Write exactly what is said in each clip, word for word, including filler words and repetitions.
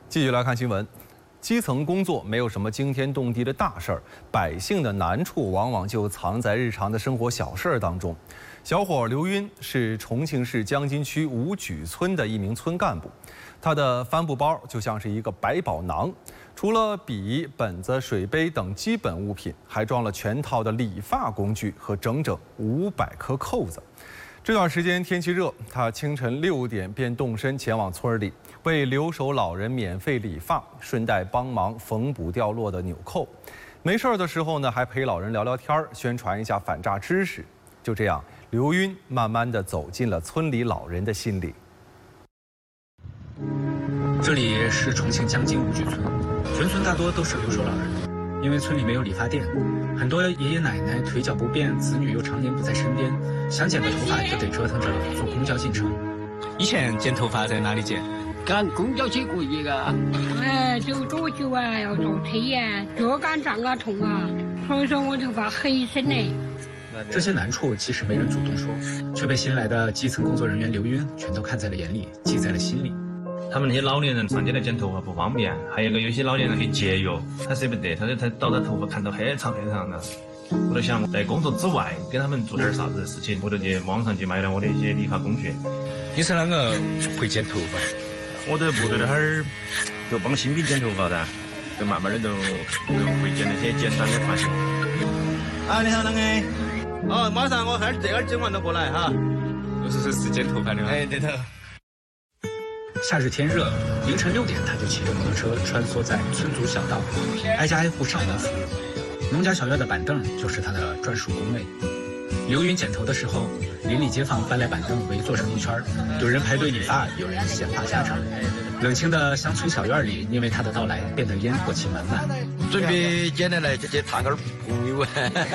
继续来看新闻，基层工作没有什么惊天动地的大事儿，百姓的难处往往就藏在日常的生活小事儿当中。小伙刘晕是重庆市江津区五举村的一名村干部，他的帆布包就像是一个百宝囊，除了笔、本子、水杯等基本物品，还装了全套的理发工具和整整五百颗扣子。 这段时间天气热，他清晨六点便动身前往村里，为留守老人免费理发，顺带帮忙缝补掉落的纽扣。没事儿的时候呢，还陪老人聊聊天儿，宣传一下反诈知识。就这样，刘晕慢慢地走进了村里老人的心里。 这里是重庆江津五举村，全村大多都是留守老人。 因为村里没有理发店，很多爷爷奶奶腿脚不便，子女又常年不在身边，想剪个头发就得折腾着坐公交进城。以前剪头发在哪里剪？ 赶公交车过去的。哎，走多久啊？要坐车呀，脚杆胀啊，痛啊，所以说我头发黑深嘞。 这些难处即使没人主动说，却被新来的基层工作人员刘晕全都看在了眼里，记在了心里。 他们那些老年人上街来剪头发不方便，还有个有些老年人很节约，他舍不得，他就他倒他头发看到很长很长的。我就想在工作之外给他们做点啥子事情，我就去网上去买了我的一些理发工具。 你是啷个会剪头发？ 我在部队那哈儿就帮新兵剪头发的，就慢慢的都都会剪那些简单的发型。啊，你好，啷个？哦，马上我哈儿这个剪完了过来哈。 又是是剪头发的吗？ 哎，对头。 夏日天热，凌晨六点他就骑着摩托车穿梭在村族小道，挨家挨户上门服务。农家小院的板凳就是他的专属工位。刘云剪头的时候，邻里街坊搬来板凳围坐成一圈，有人排队理发，有人闲话家常。冷清的乡村小院里，因为他的到来变得烟火气满满。 准备捡来来就去谈个朋友。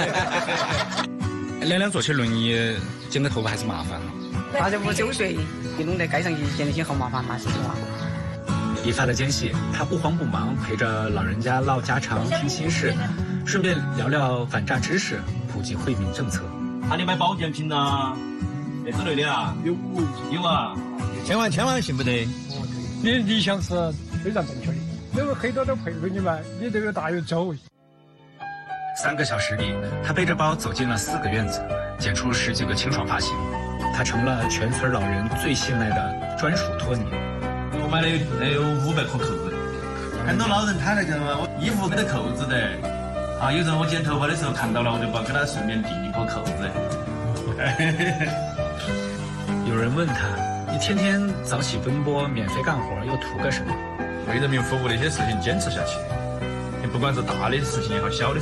娘娘坐起轮椅剪个头发还是麻烦了。 八十五九岁，一弄在街上去剪那些好麻烦，那是吧？ 理发的间隙，他不慌不忙，陪着老人家唠家常、听心事，顺便聊聊反诈知识，普及惠民政策。 喊你买保健品呐，那之类的啊？有有啊， 千万千万信不得。 你的理想是非常正确的，有个很多都配合你们，你这个大有周。 三个小时里，他背着包走进了四个院子，剪出十几个清爽发型。 他成了全村老人最信赖的专属托尼。 我买了有得有五百颗扣子，很多老人他那个我衣服没得扣子的，啊，有时候我剪头发的时候看到了，我就把给他顺便递一颗扣子。 有人问他：“你天天早起奔波，免费干活，又图个什么？” 为人民服务的一些事情坚持下去，不管是大的事情也好，小的。